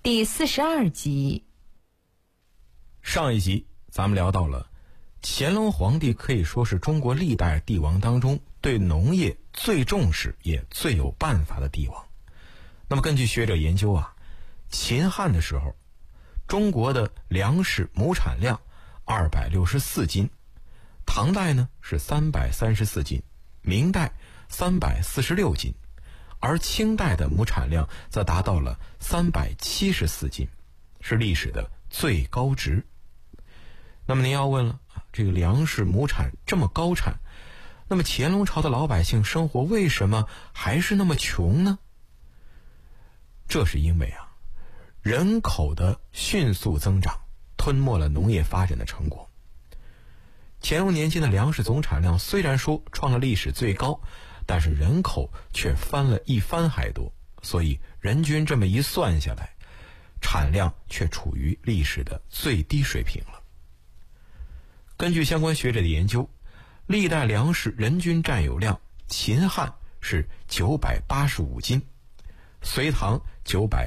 第42集。 上一集咱们聊到了乾隆皇帝可以说是中国历代帝王当中对农业最重视也最有办法的帝王。那么根据学者研究啊，秦汉的时候中国的粮食亩产量264斤，唐代呢是334斤，明代346斤，而清代的亩产量则达到了374斤，是历史的最高值。那么您要问了，这个粮食亩产这么高产，那么乾隆朝的老百姓生活为什么还是那么穷呢？这是因为人口的迅速增长吞没了农业发展的成果。乾隆年间的粮食总产量虽然说创了历史最高，但是人口却翻了一番还多，所以人均这么一算下来，产量却处于历史的最低水平了。根据相关学者的研究，历代粮食人均占有量，秦汉是985斤，隋唐900